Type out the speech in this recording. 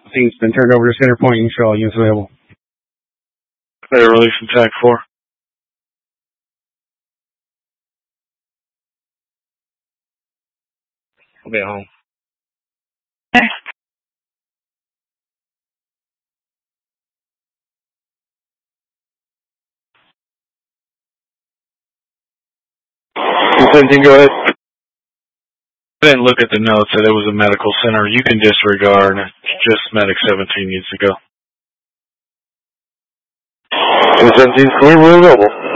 Scene's been turned over to Center Point and show all units available. Clear release from TAC 4. I'll be at home. Go ahead. I didn't look at the notes that it was a medical center. You can disregard. Just Medic 17 needs to go. 17's clear, we're available.